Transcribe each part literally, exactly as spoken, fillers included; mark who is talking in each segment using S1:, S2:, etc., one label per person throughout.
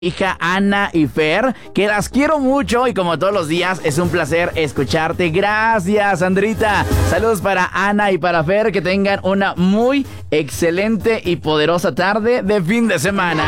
S1: hija Ana y Fer, que las quiero mucho y como todos los días es un placer escucharte. Gracias, Sandrita. Saludos para Ana y para Fer, que tengan una muy excelente y poderosa tarde de fin de semana.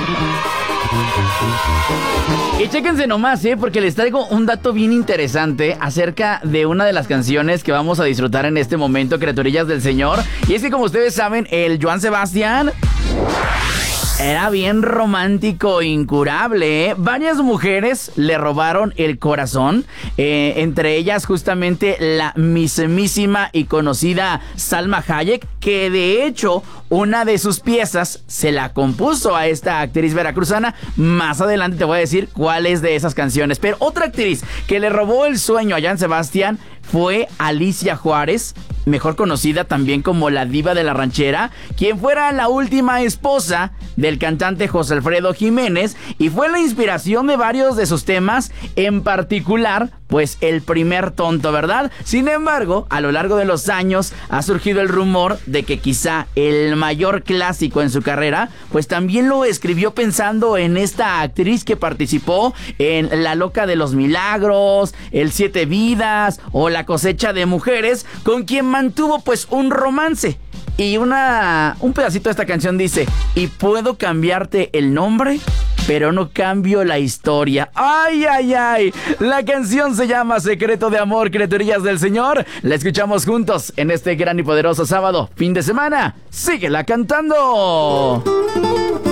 S1: Y chéquense nomás, ¿eh? Porque les traigo un dato bien interesante acerca de una de las canciones que vamos a disfrutar en este momento, criaturillas del Señor. Y es que, como ustedes saben, el Joan Sebastián era bien romántico, incurable, ¿eh? Varias mujeres le robaron el corazón, eh, entre ellas justamente la mismísima y conocida Salma Hayek, que de hecho una de sus piezas se la compuso a esta actriz veracruzana. Más adelante te voy a decir cuál es de esas canciones. Pero otra actriz que le robó el sueño a Joan Sebastián fue Alicia Juárez, mejor conocida también como la diva de la ranchera, quien fuera la última esposa del cantante José Alfredo Jiménez y fue la inspiración de varios de sus temas, en particular, pues El Primer Tonto, ¿verdad? Sin embargo, a lo largo de los años ha surgido el rumor de que quizá el mayor clásico en su carrera, pues también lo escribió pensando en esta actriz que participó en La Loca de los Milagros, El Siete Vidas o La Cosecha de Mujeres, con quien mantuvo pues un romance. Y una un pedacito de esta canción dice: y puedo cambiarte el nombre, pero no cambio la historia. ¡Ay, ay, ay! La canción se llama Secreto de Amor, criaturillas del Señor. La escuchamos juntos en este gran y poderoso sábado, fin de semana. ¡Síguela cantando!